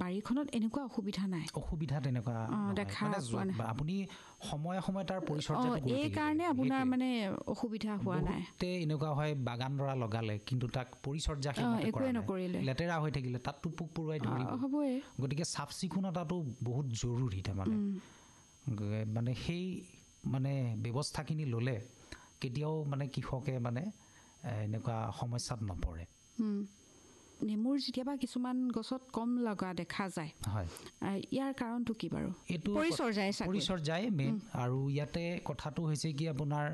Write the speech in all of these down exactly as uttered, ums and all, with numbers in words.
বাৰীখনত এনেকুৱা অসুবিধা নাই অসুবিধা তেনেকুৱা মানে আপুনি সময় সময় তাৰ পৰিচৰ্যাটো কৰি এই কাৰণে আপোনাৰ মানে অসুবিধা হোৱা নাই তে এনেকুৱা হয় বাগান দৰা লগালে কিন্তু তাক পৰিচৰ্যা একোৱে নকৰিলে লেতেৰা হৈ থাকিলে তাততো পোক পৰুৱাই ধৰিব হ'বই গতিকে চাফ চিকুণতাটো বহুত জৰুৰী তাৰমানে মানে সেই মানে ব্যৱস্থাখিনি ল'লে কেতিয়াও মানে কৃষকে মানে এনেকুৱা সমস্যাত নপৰে নেমুৰ যেতিয়াবা কিছুমান গছত কম লগা দেখা যায় হয় ইয়াৰ কাৰণটো কি বাৰু এইটো পৰিচৰ্যাই পৰিচৰ্যাই মেইন আৰু ইয়াতে কথাটো হৈছে কি আপোনাৰ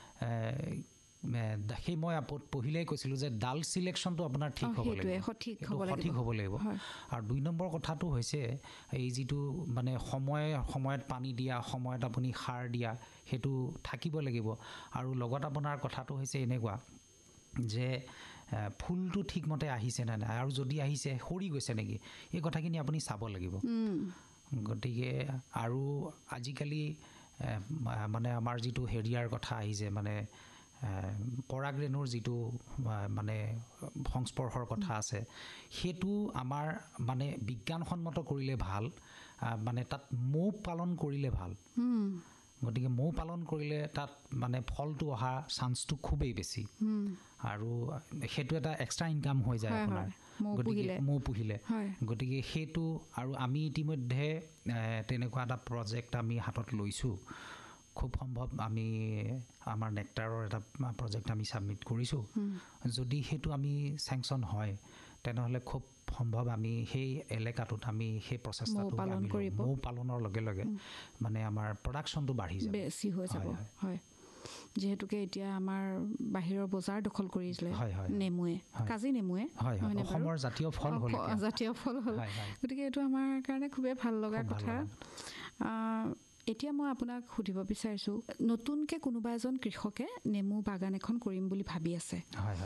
সেই মই পঢ়িলেই কৈছিলোঁ যে ডাল চিলেকশ্যনটো আপোনাৰ ঠিক হ'ব লাগিব সঠিক হ'ব লাগিব আৰু দুই নম্বৰ কথাটো হৈছে এই যিটো মানে সময় সময়ত পানী দিয়া সময়ত আপুনি সাৰ দিয়া সেইটো থাকিব লাগিব আৰু লগত আপোনাৰ কথাটো হৈছে এনেকুৱা যে ফুলটো ঠিকমতে আহিছে নে নাই আৰু যদি আহিছে সৰি গৈছে নেকি এই কথাখিনি আপুনি চাব লাগিব গতিকে আৰু আজিকালি মানে আমাৰ যিটো হেৰিয়াৰ কথা আহিছে মানে পৰাগৰেণুৰ যিটো মানে সংস্পৰ্শৰ কথা আছে সেইটো আমাৰ মানে বিজ্ঞানসন্মত কৰিলে ভাল মানে তাত মৌ পালন কৰিলে ভাল গতিকে মৌ পালন কৰিলে তাত মানে ফলটো অহা চান্সটো খুবেই বেছি আৰু সেইটো এটা এক্সট্ৰা ইনকাম হৈ যায় আপোনাৰ গতিকে মৌ পুহিলে গতিকে সেইটো আৰু আমি ইতিমধ্যে তেনেকুৱা এটা প্ৰজেক্ট আমি হাতত লৈছোঁ খুব সম্ভৱ আমি আমাৰ নেক্টাৰৰ এটা প্ৰজেক্ট আমি ছাবমিট কৰিছোঁ যদি সেইটো আমি চেংচন হয় তেনেহ'লে খুব সম্ভৱ আমি সেই এলেকাটোত আমি সেই প্ৰচেষ্টাটো মৌ পালনৰ লগে লগে মানে আমাৰ প্ৰডাকশ্যনটো বাঢ়ি যাব বেছি হৈ যাব হয় যেহেতুকে এতিয়া আমাৰ বাহিৰৰ বজাৰ দখল কৰিছিলে নেমুৱে কাজি নেমুৱে অসমৰ জাতীয় ফল হ'ল জাতীয় ফল হ'ল গতিকে এইটো আমাৰ কাৰণে খুবেই ভাল লগা কথা এতিয়া মই আপোনাক সুধিব বিচাৰিছোঁ নতুনকৈ কোনোবা এজন কৃষকে নেমু বাগান এখন কৰিম বুলি ভাবি আছে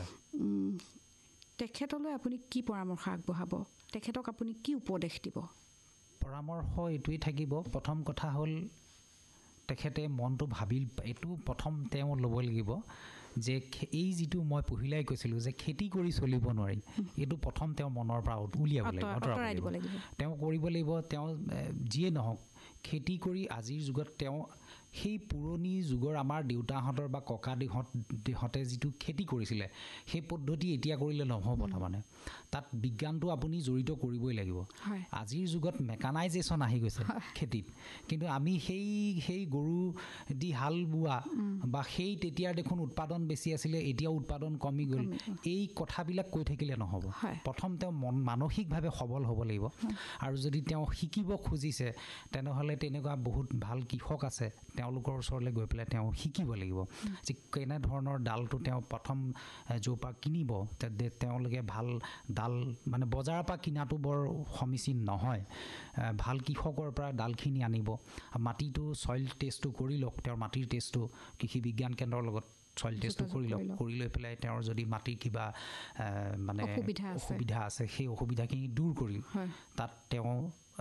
তেখেতলৈ আপুনি কি পৰামৰ্শ আগবঢ়াব তেখেতক আপুনি কি উপদেশ দিব পৰামৰ্শ এইটোৱেই থাকিব প্ৰথম কথা হ'ল তেখেতে মনটো ভাবি এইটো প্ৰথম তেওঁ ল'ব লাগিব যে এই যিটো মই পহিলাই কৈছিলোঁ যে খেতি কৰি চলিব নোৱাৰি এইটো প্ৰথম তেওঁ মনৰ পৰা উলিয়াব লাগিব তেওঁ কৰিব লাগিব তেওঁ যিয়ে নহওক খেতি কৰি আজিৰ যুগত তেওঁ সেই পুৰণি যুগৰ আমাৰ দেউতাহঁতৰ বা ককা দেউহঁতে যিটো খেতি কৰিছিলে সেই পদ্ধতি এতিয়া কৰিলে নহ'ব তাৰমানে তাত বিজ্ঞানটো আপুনি জড়িত কৰিবই লাগিব আজিৰ যুগত মেকানাইজেশ্যন আহি গৈছে খেতিত কিন্তু আমি সেই সেই গৰু দি হাল বোৱা বা সেই তেতিয়াৰ দেখোন উৎপাদন বেছি আছিলে এতিয়াও উৎপাদন কমি গ'ল এই কথাবিলাক কৈ থাকিলে নহ'ব প্ৰথম তেওঁ মন মানসিকভাৱে সবল হ'ব লাগিব আৰু যদি তেওঁ শিকিব খুজিছে তেনেহ'লে তেনেকুৱা বহুত ভাল কৃষক আছে তেওঁলোকৰ ওচৰলৈ গৈ পেলাই তেওঁ শিকিব লাগিব যে কেনেধৰণৰ ডালটো তেওঁ প্ৰথম য'ৰ পৰা কিনিব তেওঁলোকে ভাল ডাল মানে বজাৰৰ পৰা কিনাটো বৰ সমীচীন নহয় ভাল কৃষকৰ পৰা ডালখিনি আনিব মাটিটো ছইল টেষ্টটো কৰি লওক তেওঁৰ মাটিৰ টেষ্টটো কৃষি বিজ্ঞান কেন্দ্ৰৰ লগত ছইল টেষ্টটো কৰি লওক কৰি লৈ পেলাই তেওঁৰ যদি মাটিৰ কিবা মানে অসুবিধা আছে সেই অসুবিধাখিনি দূৰ কৰি তাত তেওঁ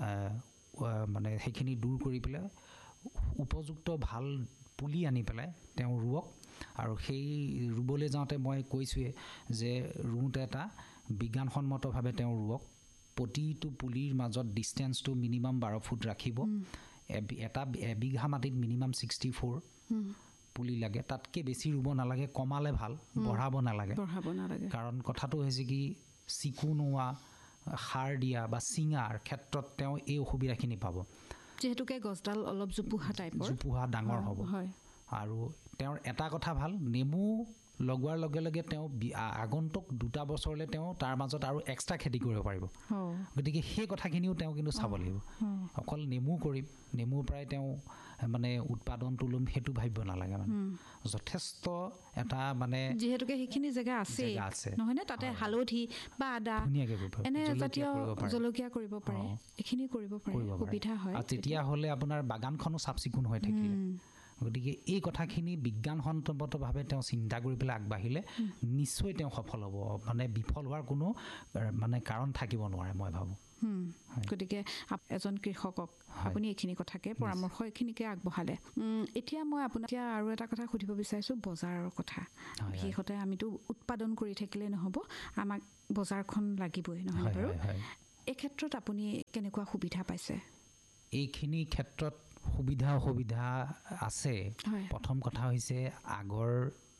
মানে সেইখিনি দূৰ কৰি পেলাই উপযুক্ত ভাল পুলি আনি পেলাই তেওঁ ৰুৱক আৰু সেই ৰুবলৈ যাওঁতে মই কৈছোঁৱে যে ৰুওঁতে এটা বিজ্ঞানসন্মতভাৱে তেওঁ ৰুৱক প্ৰতিটো পুলিৰ মাজত ডিষ্টেঞ্চটো মিনিমাম বাৰ ফুট ৰাখিব এটা এবিঘা মাটিত মিনিমাম ছিক্সটি ফ'ৰ পুলি লাগে তাতকৈ বেছি ৰুব নালাগে কমালে ভাল বঢ়াব নালাগে কাৰণ কথাটো হৈছে কি চিকুণোৱা সাৰ দিয়া বা চিঙাৰ ক্ষেত্ৰত তেওঁ এই অসুবিধাখিনি পাব যেহেতুকে গছডাল অলপ জোপোহা টাইপৰ জোপোহা ডাঙৰ হ'ব আৰু তেওঁৰ এটা কথা ভাল নেমু লগোৱাৰ লগে লগে তেওঁ আগন্তুক দুটা বছৰলৈ তেওঁ তাৰ মাজত আৰু এক্সট্ৰা খেতি কৰিব পাৰিব গতিকে সেই কথাখিনিও তেওঁ কিন্তু চাব লাগিব অকল নেমু কৰিম নেমুৰ পৰাই তেওঁ মানে উৎপাদনটো ল'ম সেইটো ভাবিব নালাগে মানে যথেষ্ট এটা মানে যিহেতুকে সেইখিনি জেগা আছে নহয়নে তাতে হালধি বা আদা এনে জাতীয় জলকীয়া কৰিব পাৰে এইখিনি কৰিব পাৰে সুবিধা হয় আৰু তেতিয়াহ'লে আপোনাৰ বাগানখনো চাফ চিকুণ হৈ থাকিলে গতিকে এই কথাখিনি বিজ্ঞানসন্মতভাৱে তেওঁ চিন্তা কৰি পেলাই আগবাঢ়িলে নিশ্চয় তেওঁ সফল হ'ব মানে বিফল হোৱাৰ কোনো মানে কাৰণ থাকিব নোৱাৰে মই ভাবোঁ গতিকে এজন কৃষকক আপুনি এইখিনি কথাকে পৰামৰ্শ এইখিনিকে আগবঢ়ালে এতিয়া মই আপোনাক এতিয়া আৰু এটা কথা সুধিব বিচাৰিছোঁ বজাৰৰ কথা বিশেষতে আমিতো উৎপাদন কৰি থাকিলে নহ'ব আমাক বজাৰখন লাগিবই নহয় বাৰু এই ক্ষেত্ৰত আপুনি কেনেকুৱা সুবিধা পাইছে? এইখিনি ক্ষেত্ৰত সুবিধা অসুবিধা আছে। প্ৰথম কথা হৈছে আগৰ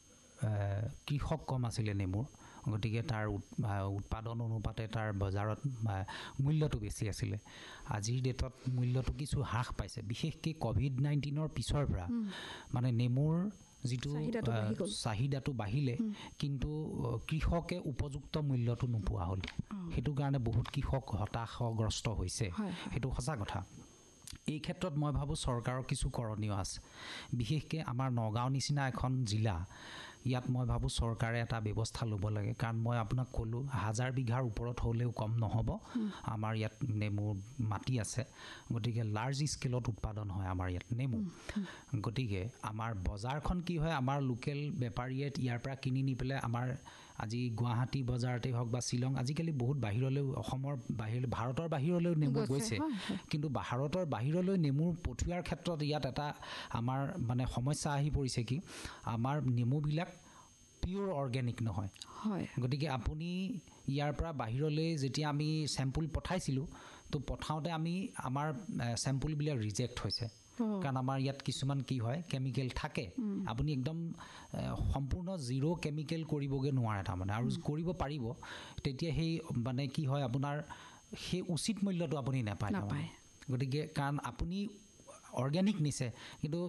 কৃষক কম আছিলে নেমুৰ, গতিকে তাৰ উৎপাদন অনুপাতে তাৰ বজাৰত মূল্যটো বেছি আছিলে। আজিৰ ডেটত মূল্যটো কিছু হ্ৰাস পাইছে, বিশেষকৈ ক'ভিড নাইণ্টিনৰ পিছৰ পৰা মানে নেমুৰ যিটো চাহিদাটো বাঢ়িলে, কিন্তু কৃষকে উপযুক্ত মূল্যটো নোপোৱা হ'ল। সেইটো কাৰণে বহুত কৃষক হতাশাগ্ৰস্ত হৈছে, সেইটো সঁচা কথা। এই ক্ষেত্ৰত মই ভাবোঁ চৰকাৰৰ কিছু কৰণীয় আছে। বিশেষকৈ আমাৰ নগাঁও নিচিনা এখন জিলা, ইয়াত মই ভাবোঁ চৰকাৰে এটা ব্যৱস্থা ল'ব লাগে। কাৰণ মই আপোনাক ক'লোঁ হাজাৰ বিঘাৰ ওপৰত হ'লেও কম নহ'ব। আমাৰ ইয়াত নেমুৰ মাটি আছে, গতিকে লাৰ্জ স্কেলত উৎপাদন হয় আমাৰ ইয়াত নেমু। গতিকে আমাৰ বজাৰখন কি হয়, আমাৰ লোকেল বেপাৰীয়ে ইয়াৰ পৰা কিনি নি পেলাই আমাৰ আজি গুৱাহাটী বজাৰতেই হওক বা শ্বিলং, আজিকালি বহুত বাহিৰলৈও, অসমৰ বাহিৰ ভাৰতৰ বাহিৰলৈও নেমু গৈছে। কিন্তু ভাৰতৰ বাহিৰলৈ নেমু পঠিওৱাৰ ক্ষেত্ৰত ইয়াত এটা আমাৰ মানে সমস্যা আহি পৰিছে কি, আমাৰ নেমুবিলাক পিয়'ৰ অৰ্গেনিক নহয়। গতিকে আপুনি ইয়াৰ পৰা বাহিৰলৈ যেতিয়া আমি চেম্পুল পঠাইছিলোঁ, তো পঠাওঁতে আমি আমাৰ চেম্পুলবিলাক ৰিজেক্ট হৈছে। কাৰণ আমাৰ ইয়াত কিছুমান কি হয়, কেমিকেল থাকে। আপুনি একদম সম্পূৰ্ণ জিৰ' কেমিকেল কৰিবগৈ নোৱাৰে তাৰমানে, আৰু কৰিব পাৰিব তেতিয়া সেই মানে কি হয়, আপোনাৰ সেই উচিত মূল্যটো আপুনি নাপায় তাৰমানে। গতিকে কাৰণ আপুনি অৰ্গেনিক নিছে, কিন্তু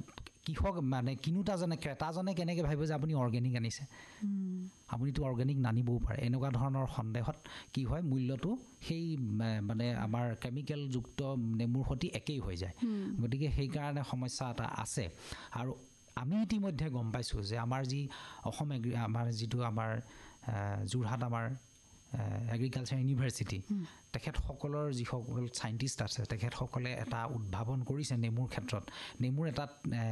কৃষক মানে কিনোতাজনে, ক্ৰেতাজনে কেনেকৈ ভাবিব যে আপুনি অৰ্গেনিক আনিছে, আপুনিতো অৰ্গেনিক নানিবও পাৰে। এনেকুৱা ধৰণৰ সন্দেহত কি হয়, মূল্যটো সেই মানে আমাৰ কেমিকেলযুক্ত নেমুৰ সৈতে একেই হৈ যায়। গতিকে সেইকাৰণে সমস্যা এটা আছে। আৰু আমি ইতিমধ্যে গম পাইছোঁ যে আমাৰ যি অসম এগ্ৰি আমাৰ যিটো আমাৰ যোৰহাট আমাৰ এগ্ৰিকালচাৰ ইউনিভাৰ্চিটি, তেখেতসকলৰ যিসকল চাইণ্টিষ্ট আছে, তেখেতসকলে এটা উদ্ভাৱন কৰিছে নেমুৰ ক্ষেত্ৰত। নেমুৰ এটা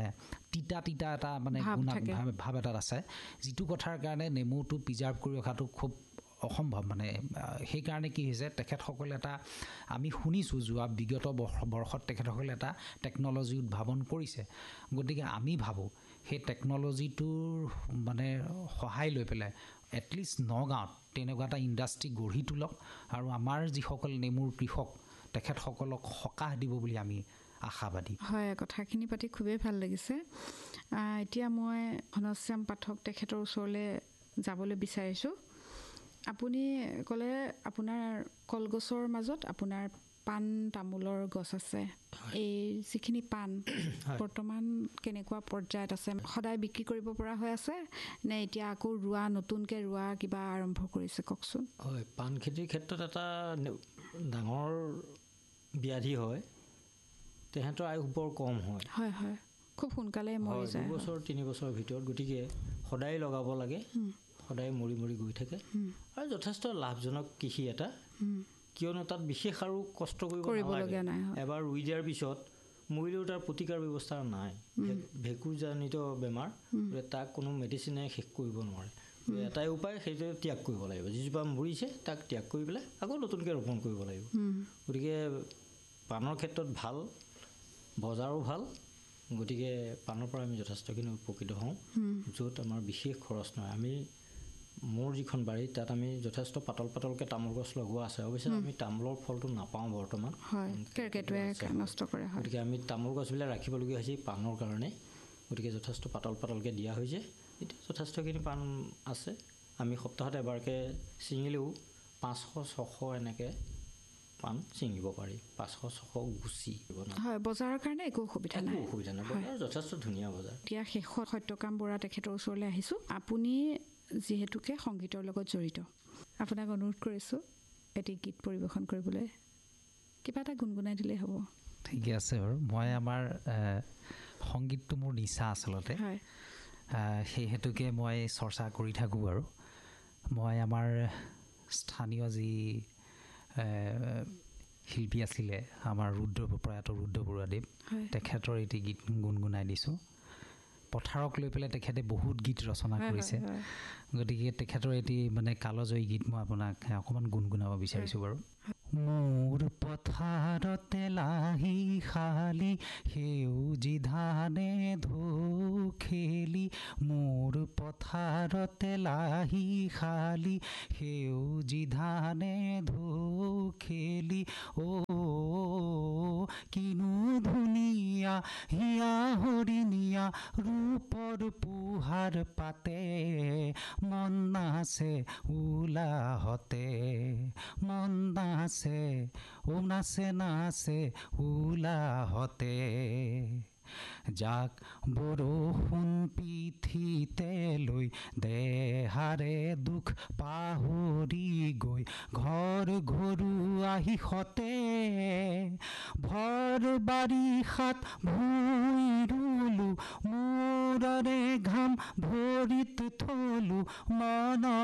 তিতা তিতা এটা মানে ভাৱ এটাত আছে, যিটো কথাৰ কাৰণে নেমুটো প্ৰিজাৰ্ভ কৰি ৰখাটো খুব অসম্ভৱ। মানে সেইকাৰণে কি হৈছে, তেখেতসকলে এটা আমি শুনিছোঁ যোৱা বিগত বৰ্ষত তেখেতসকলে এটা টেকন'লজি উদ্ভাৱন কৰিছে। গতিকে আমি ভাবোঁ সেই টেকন'লজিটোৰ মানে সহায় লৈ পেলাই এটলিষ্ট নগাঁৱত তেনেকুৱা এটা ইণ্ডাষ্ট্ৰি গঢ়ি তোলক, আৰু আমাৰ যিসকল নেমুৰ কৃষক তেখেতসকলক সকাহ দিব বুলি আমি আশাবাদী। হয়, কথাখিনি পাতি খুবেই ভাল লাগিছে। এতিয়া মই ঘনশ্যাম পাঠক তেখেতৰ ওচৰলৈ যাবলৈ বিচাৰিছোঁ। আপুনি ক'লে আপোনাৰ কলগছৰ মাজত আপোনাৰ পাণ তামোলৰ গছ আছে। এই যিখিনি পাণ বৰ্তমান কেনেকুৱা পৰ্যায়ত আছে? সদায় বিক্ৰী কৰিব পৰা হৈ আছে নে এতিয়া আকৌ ৰোৱা, নতুনকৈ ৰোৱা কিবা আৰম্ভ কৰিছে, কওকচোন। হয়, পাণ খেতিৰ ক্ষেত্ৰত এটা ডাঙৰ ব্যাধি হয়, তেহেঁতৰ আয়ুস বৰ কম হয়। হয় হয়, খুব সোনকালে মৰি যায়, দুবছৰ তিনি বছৰৰ ভিতৰত। গতিকে সদায় লগাব লাগে, সদায় মৰি মৰি গৈ থাকে, আৰু যথেষ্ট লাভজনক কৃষি এটা। কিয়নো তাত বিশেষ আৰু কষ্ট কৰিব নালাগে। এবাৰ ৰুই দিয়াৰ পিছত মৰিলেও তাৰ প্ৰতিকাৰ ব্যৱস্থা নাই। ভেঁকুৰজনিত বেমাৰ, তাক কোনো মেডিচিনে শেষ কৰিব নোৱাৰে। এটাই উপায়, সেইটো ত্যাগ কৰিব লাগিব। যিজোপা মৰিছে তাক ত্যাগ কৰি পেলাই আকৌ নতুনকৈ ৰোপণ কৰিব লাগিব। গতিকে পাণৰ ক্ষেত্ৰত ভাল, বজাৰো ভাল। গতিকে পাণৰ পৰা আমি যথেষ্টখিনি উপকৃত হওঁ, য'ত আমাৰ বিশেষ খৰচ নহয়। আমি মোৰ যিখন বাৰী, তাত আমি যথেষ্ট পাতল পাতলকৈ তামোল গছ লগোৱা আছে। অৱশ্যে আমি তামোলৰ ফলটো নাপাওঁ বৰ্তমান, গতিকে আমি তামোল গছবিলাক ৰাখিবলগীয়া হৈছে পাণৰ কাৰণে। গতিকে যথেষ্ট পাতল পাতলকৈ দিয়া হৈছে। এতিয়া যথেষ্টখিনি পাণ আছে। আমি সপ্তাহত এবাৰকৈ ছিঙিলেও পাঁচশ ছশ এনেকৈ পাণ ছিঙিব পাৰি। পাঁচশ ছশ গুচি হয়, বজাৰৰ কাৰণে একো অসুবিধা নাই। অসুবিধা নাই, বজাৰ যথেষ্ট ধুনীয়া বজাৰ। এতিয়া শেষত সত্যকাম বৰা তেখেতৰ ওচৰলৈ আহিছোঁ। আপুনি যিহেতুকে সংগীতৰ লগত জড়িত, আপোনাক অনুৰোধ কৰিছোঁ এটি গীত পৰিৱেশন কৰিবলৈ। কিবা এটা গুণগুণাই দিলেই হ'ব। ঠিকে আছে বাৰু। মই আমাৰ সংগীতটো মোৰ নিচা আচলতে, সেই হেতুকে মই চৰ্চা কৰি থাকোঁ। আৰু মই আমাৰ স্থানীয় যি শিল্পী আছিলে, আমাৰ ৰুদ্ৰ প্ৰয়াত ৰুদ্ৰ বৰুৱাদেৱ, তেখেতৰ এটি গীত গুণগুণাই দিছোঁ। পথাৰক লৈ পেলাই তেখেতে বহুত গীত ৰচনা কৰিছে। গতিকে তেখেতৰ এটি মানে কালজয়ী গীত মই আপোনাক অকণমান গুণগুণাব বিচাৰিছোঁ বাৰু। মোৰ পথাৰতে লাহি শালি সেউজী ধানে ধো খেলি মোৰ পথাৰতে লাহি শালি সেউজী ধানে ধো খেলি অ কিনো ধুনীয়া হিয়া হৰিণীয়া ৰূপৰ পুহাৰ পাতে মন নাচে উলাহতে মন নাচে ও নাচে নাচে উলাহতে যাক বৰষুণ পিঠিতে লৈ দেহাৰে দুখ পাহৰি গৈ ঘৰ ঘৰু আহি সতে ভৰ বাৰিষাত ভূই ৰুলো মূৰৰে ঘাম ভৰিত থলো মন